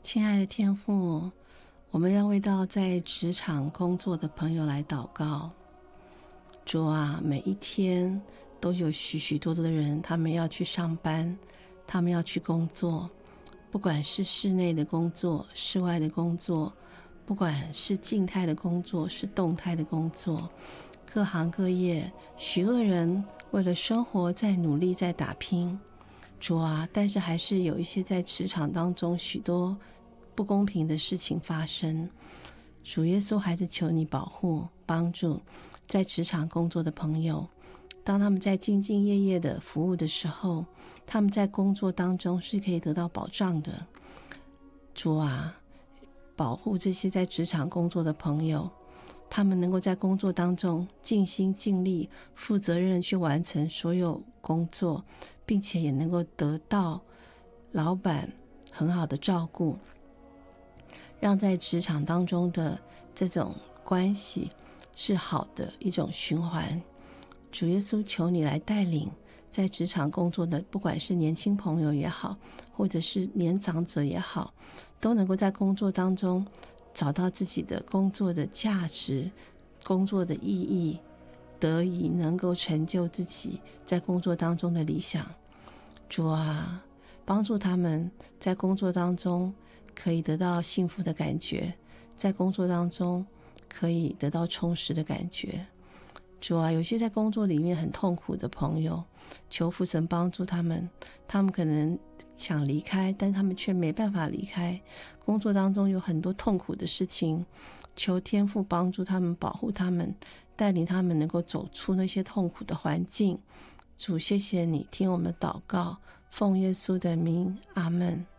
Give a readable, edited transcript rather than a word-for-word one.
亲爱的天父，我们要为到在职场工作的朋友来祷告。主啊，每一天都有许许多多的人，他们要去上班，他们要去工作，不管是室内的工作、室外的工作，不管是静态的工作，是动态的工作，各行各业，许多的人为了生活在努力，在打拼。主啊，但是还是有一些在职场当中许多不公平的事情发生。主耶稣，还是求你保护帮助在职场工作的朋友，当他们在兢兢业业的服务的时候，他们在工作当中是可以得到保障的。主啊，保护这些在职场工作的朋友，他们能够在工作当中尽心尽力负责任去完成所有工作，并且也能够得到老板很好的照顾，让在职场当中的这种关系是好的一种循环。主耶稣，求你来带领在职场工作的，不管是年轻朋友也好，或者是年长者也好，都能够在工作当中找到自己的工作的价值、工作的意义，得以能够成就自己在工作当中的理想。主啊，帮助他们在工作当中可以得到幸福的感觉，在工作当中可以得到充实的感觉。主啊，有些在工作里面很痛苦的朋友，求父神帮助他们，他们可能想离开，但他们却没办法离开。工作当中有很多痛苦的事情，求天父帮助他们，保护他们，带领他们能够走出那些痛苦的环境。主，谢谢你听我们的祷告，奉耶稣的名，阿们。